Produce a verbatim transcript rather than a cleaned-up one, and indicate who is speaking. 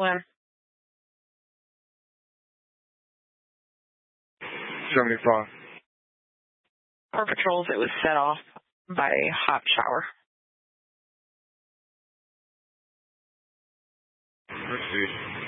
Speaker 1: When?
Speaker 2: seventy-five.
Speaker 1: For patrols, it was set off by a hot shower.
Speaker 2: Let's see.